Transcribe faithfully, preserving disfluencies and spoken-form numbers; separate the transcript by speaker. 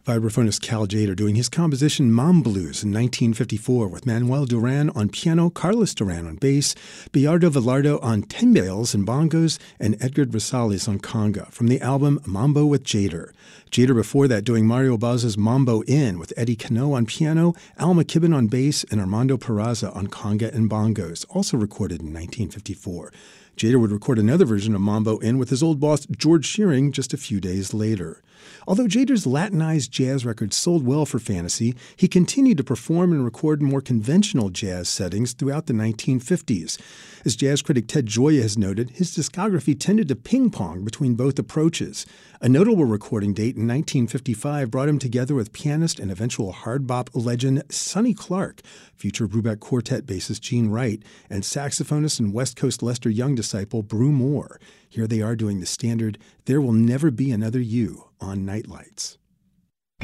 Speaker 1: Vibraphonist Cal Tjader doing his composition Mom Blues in nineteen fifty-four with Manuel Duran on piano, Carlos Duran on bass, Biardo Velardo on timbales and bongos, and Edgar Rosales on conga from the album Mambo with Tjader. Tjader before that doing Mario Bazza's Mambo In with Eddie Cano on piano, Al McKibben on bass, and Armando Peraza on conga and bongos, also recorded in nineteen fifty-four. Tjader would record another version of Mambo In with his old boss George Shearing just a few days later. Although Tjader's Latinized jazz records sold well for Fantasy, he continued to perform and record in more conventional jazz settings throughout the nineteen fifties. As jazz critic Ted Gioia has noted, his discography tended to ping-pong between both approaches. A notable recording date in nineteen fifty-five brought him together with pianist and eventual hard bop legend Sonny Clark, future Brubeck Quartet bassist Gene Wright, and saxophonist and West Coast Lester Young disciple Brew Moore. Here they are doing the standard There Will Never Be Another You on Nightlights.